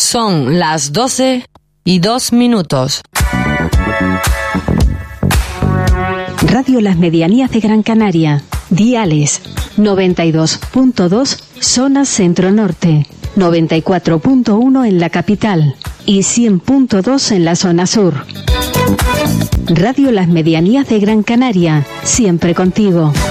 Son las 12:02. Radio Las Medianías de Gran Canaria. Diales 92.2 zona centro-norte, 94.1 en la capital y 100.2 en la zona sur. Radio Las Medianías de Gran Canaria, siempre contigo.